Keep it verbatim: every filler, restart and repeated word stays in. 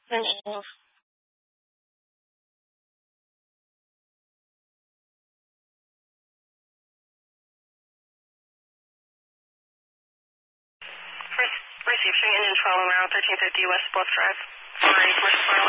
Receive Cheyenne and twelve around thirteen fifty West Bluff Drive. Sorry,